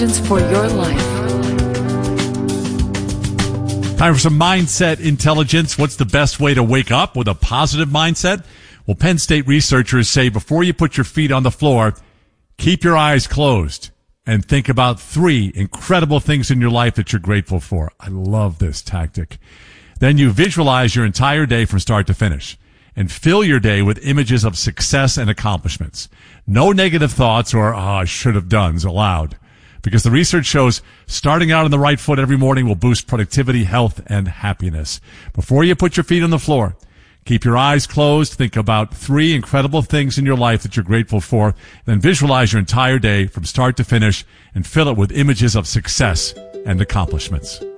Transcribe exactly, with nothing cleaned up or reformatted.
For your life. Time for some mindset intelligence. What's the best way to wake up with a positive mindset? Well, Penn State researchers say before you put your feet on the floor, keep your eyes closed and think about three incredible things in your life that you're grateful for. I love this tactic. Then you visualize your entire day from start to finish and fill your day with images of success and accomplishments. No negative thoughts or, oh, I should have done's allowed. Because the research shows starting out on the right foot every morning will boost productivity, health, and happiness. Before you put your feet on the floor, keep your eyes closed. Think about three incredible things in your life that you're grateful for. Then visualize your entire day from start to finish and fill it with images of success and accomplishments.